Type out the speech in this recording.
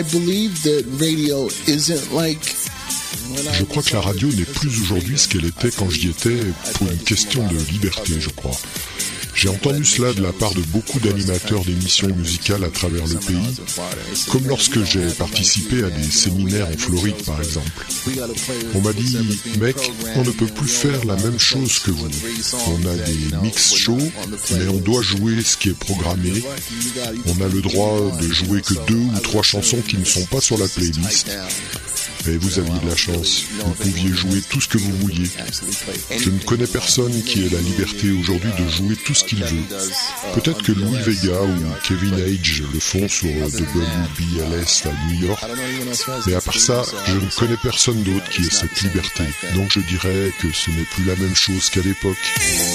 Je crois que la radio n'est plus aujourd'hui ce qu'elle était quand j'y étais pour une question de liberté, je crois. J'ai entendu cela de la part de beaucoup d'animateurs d'émissions musicales à travers le pays, comme lorsque j'ai participé à des séminaires en Floride par exemple. On m'a dit, mec, on ne peut plus faire la même chose que vous. On a des mix shows, mais on doit jouer ce qui est programmé. On a le droit de jouer que 2 ou 3 chansons qui ne sont pas sur la playlist. Mais vous aviez de la chance, vous pouviez jouer tout ce que vous vouliez. Je ne connais personne qui ait la liberté aujourd'hui de jouer tout ce qu'il veut. Peut-être que Louis Vega ou Kevin Hage le font sur WBLS à New York, mais à part ça, je ne connais personne d'autre qui ait cette liberté. Donc je dirais que ce n'est plus la même chose qu'à l'époque.